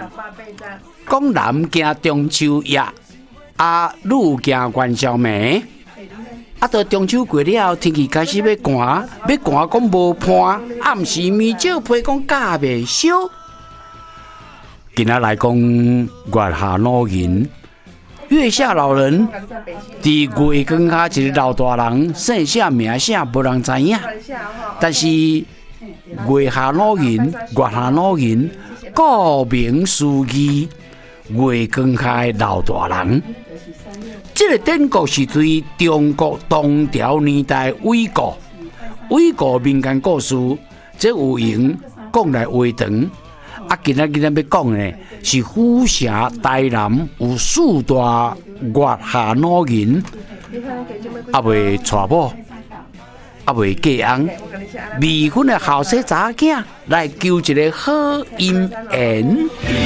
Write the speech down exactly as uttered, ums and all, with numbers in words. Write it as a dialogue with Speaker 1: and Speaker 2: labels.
Speaker 1: 讲男行中秋夜，啊女行元宵暝。啊，到中秋过了，天气开始要寒，要寒讲无伴，暗时咪少批讲假袂烧。今仔来讲月下老人，月下老人，伫月光下一个老大人，姓啥名啥无人知影。但是月下老人，月下老人，顾名思义，月光下的老大人。这个典故是对中国唐朝年代伪故，伪故民间故事，这有用讲来话长。啊，今仔日咱要讲呢，是虎城台南有四大月下老人，啊未娶某，啊未嫁翁，未婚的后生查囝来求一个好姻缘。